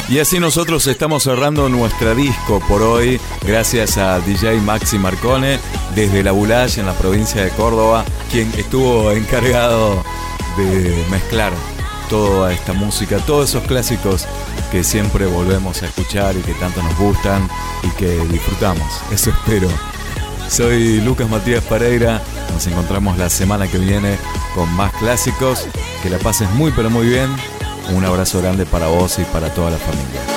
Y así nosotros estamos cerrando nuestra disco por hoy, gracias a DJ Maxi Marcone, desde La Boulaye, en la provincia de Córdoba, quien estuvo encargado de mezclar toda esta música, todos esos clásicos que siempre volvemos a escuchar y que tanto nos gustan y que disfrutamos. Eso espero. Soy Lucas Matías Pereira. Nos encontramos la semana que viene con más clásicos. Que la pases muy pero muy bien. Un abrazo grande para vos y para toda la familia.